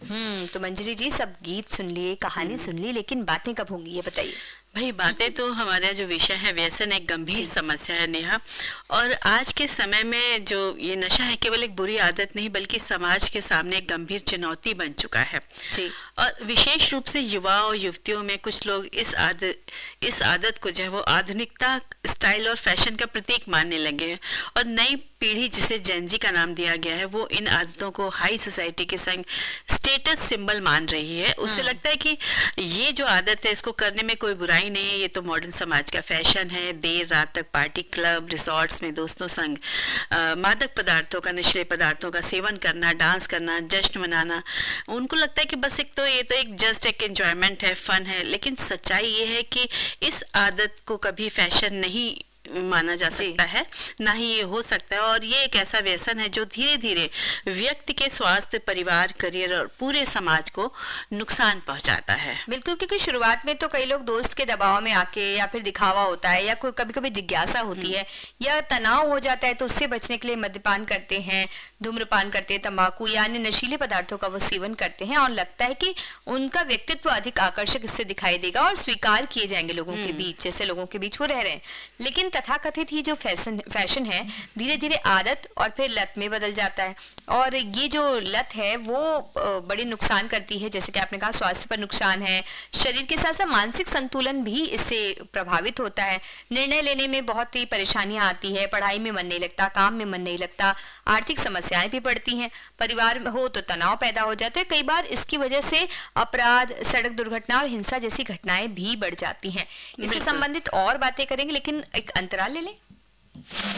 तो मंजरी जी, सब गीत सुन लिए, कहानी सुन ली, लेकिन बातें कब होंगी ये बताइए। भाई बातें तो हमारा जो विषय है, व्यसन एक गंभीर जी। समस्या है नेहा। और आज के समय में जो ये नशा है, केवल एक बुरी आदत नहीं बल्कि समाज के सामने एक गंभीर चुनौती बन चुका है। जी। और विशेष रूप से युवा और युवतियों में कुछ लोग इस आदत को जो है वो आधुनिकता, स्टाइल और फैशन का प्रतीक मानने लगे हैं। और नई पीढ़ी, जिसे जेनजी का नाम दिया गया है, वो इन आदतों को हाई सोसाइटी के संग स्टेटस सिंबल मान रही है। उसे लगता है कि ये जो आदत है, इसको करने में कोई बुराई नहीं है, ये तो मॉडर्न समाज का फैशन है। देर रात तक पार्टी, क्लब, रिसोर्ट्स में दोस्तों संग मादक पदार्थों का, नशीले पदार्थों का सेवन करना, डांस करना, जश्न मनाना, उनको लगता है कि बस एक तो ये तो एक जस्ट एक एंजॉयमेंट है, फन है। लेकिन सच्चाई ये है कि इस आदत को कभी फैशन नहीं माना जा सकता है, ना ही ये हो सकता है। और ये एक ऐसा व्यसन है जो धीरे धीरे व्यक्ति के स्वास्थ्य, परिवार, करियर और पूरे समाज को नुकसान पहुंचाता है। बिल्कुल, क्योंकि शुरुआत में तो कई लोग दोस्त के दबाव में आके, या फिर दिखावा होता है, या कोई कभी कभी जिज्ञासा होती है, या तनाव हो जाता है, तो उससे बचने के लिए मद्यपान करते हैं, धूम्रपान करते हैं, तंबाकू या अन्य नशीले पदार्थों का वो सेवन करते हैं, और लगता है कि उनका व्यक्तित्व अधिक आकर्षक इससे दिखाई देगा और स्वीकार किए जाएंगे लोगों के बीच, जैसे लोगों के बीच वो रह रहे हैं। लेकिन तथाकथित ही जो फैशन है, धीरे धीरे आदत और फिर लत में बदल जाता है। और ये जो लत है वो बड़ी नुकसान करती है, जैसे कि आपने कहा, स्वास्थ्य पर नुकसान है, शरीर के साथ साथ मानसिक संतुलन भी इससे प्रभावित होता है। निर्णय लेने में बहुत ही परेशानियां आती है, पढ़ाई में मन नहीं लगता, काम में मन नहीं लगता, आर्थिक समस्याएं भी बढ़ती हैं, परिवार में हो तो तनाव पैदा हो जाते हैं। कई बार इसकी वजह से अपराध, सड़क दुर्घटना और हिंसा जैसी घटनाएं भी बढ़ जाती हैं। इससे संबंधित और बातें करेंगे, लेकिन एक अंतराल ले लें।